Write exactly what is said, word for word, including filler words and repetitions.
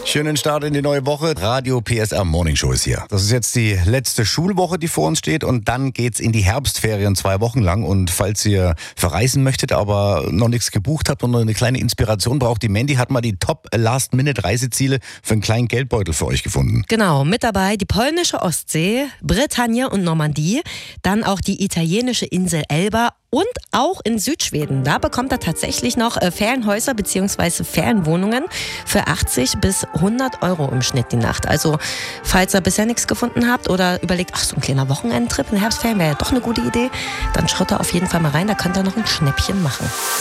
Schönen Start in die neue Woche. Radio P S R Morning Show ist hier. Das ist jetzt die letzte Schulwoche, die vor uns steht, und dann geht's in die Herbstferien zwei Wochen lang. Und falls ihr verreisen möchtet, aber noch nichts gebucht habt und noch eine kleine Inspiration braucht, die Mandy hat mal die Top-Last-Minute-Reiseziele für einen kleinen Geldbeutel für euch gefunden. Genau, mit dabei die polnische Ostsee, Bretagne und Normandie, dann auch die italienische Insel Elba und auch in Südschweden. Da bekommt er tatsächlich noch äh, Ferienhäuser bzw. Ferienwohnungen für achtzig bis hundert Euro im Schnitt die Nacht. Also falls ihr bisher nichts gefunden habt oder überlegt, ach, so ein kleiner Wochenendtrip in Herbstferien wäre ja doch eine gute Idee, dann schaut da auf jeden Fall mal rein, da könnt ihr noch ein Schnäppchen machen.